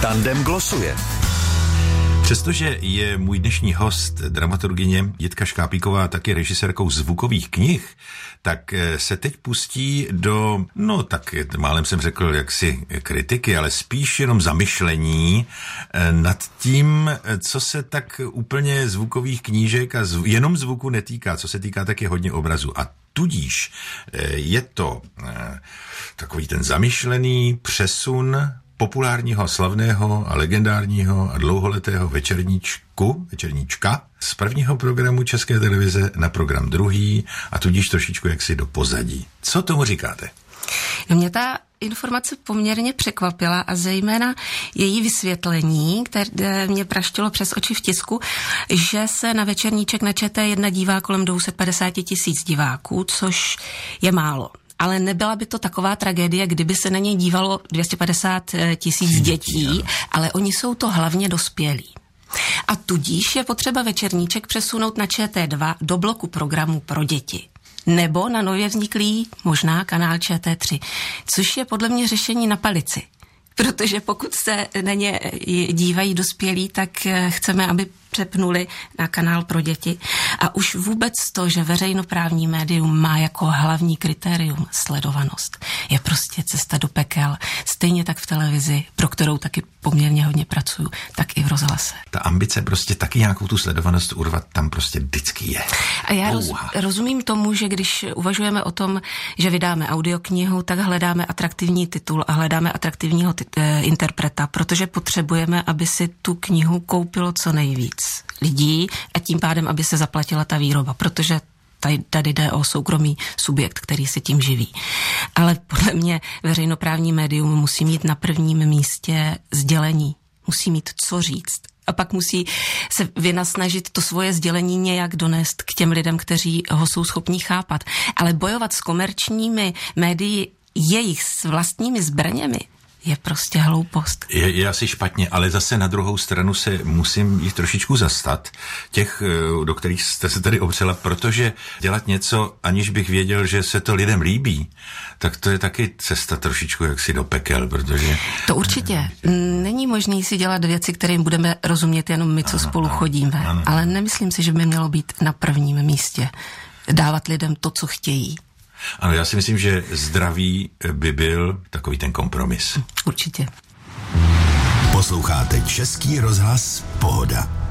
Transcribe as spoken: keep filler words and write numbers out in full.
Tandem glosuje. Přestože je můj dnešní host, dramaturgyně Jitka Škápíková, taky režisérkou zvukových knih, tak se teď pustí do, no tak málem jsem řekl jaksi kritiky, ale spíš jenom zamyšlení nad tím, co se tak úplně zvukových knížek a zv, jenom zvuku netýká, co se týká taky hodně obrazu. A tudíž je to takový ten zamyšlený přesun populárního, slavného a legendárního a dlouholetého večerníčku, večerníčka z prvního programu České televize na program druhý a tudíž trošičku jaksi do pozadí. Co tomu říkáte? No, mě ta informace poměrně překvapila a zejména její vysvětlení, které mě praštilo přes oči v tisku, že se na večerníček na Č T jedna dívá kolem dvě stě padesát tisíc diváků, což je málo. Ale nebyla by to taková tragédie, kdyby se na něj dívalo dvě stě padesát tisíc dětí, ale oni jsou to hlavně dospělí. A tudíž je potřeba večerníček přesunout na Č T dva do bloku programů pro děti. Nebo na nově vzniklý možná kanál Č T tři, což je podle mě řešení na palici. Protože pokud se na ně dívají dospělí, tak chceme, aby přepnuli na kanál pro děti. A už vůbec to, že veřejnoprávní médium má jako hlavní kritérium sledovanost, je prostě cesta do pekel. Stejně tak v televizi, pro kterou taky poměrně hodně pracuju, tak i v rozhlase. Ta ambice prostě taky nějakou tu sledovanost urvat tam prostě vždycky je. A já roz, rozumím tomu, že když uvažujeme o tom, že vydáme audioknihu, tak hledáme atraktivní titul a hledáme atraktivního tit, eh, interpreta, protože potřebujeme, aby si tu knihu koupilo co nejvíc lidí a tím pádem, aby se zaplatila ta výroba, protože tady, tady jde o soukromý subjekt, který se tím živí. Ale podle mě veřejnoprávní médium musí mít na prvním místě sdělení. Musí mít co říct. A pak musí se vynasnažit to svoje sdělení nějak donést k těm lidem, kteří ho jsou schopní chápat. Ale bojovat s komerčními médii jejich s vlastními zbraněmi je prostě hloupost. Je, je asi špatně, ale zase na druhou stranu se musím jich trošičku zastat, těch, do kterých jste se tady opřela, protože dělat něco, aniž bych věděl, že se to lidem líbí, tak to je taky cesta trošičku jaksi do pekel, protože... To určitě. Není možný si dělat věci, kterým budeme rozumět jenom my, co ano, spolu ano, chodíme, ano. Ale nemyslím si, že by mělo být na prvním místě. Dávat lidem to, co chtějí. Ano, já si myslím, že zdravý by byl takový ten kompromis. Určitě. Posloucháte Český rozhlas Pohoda.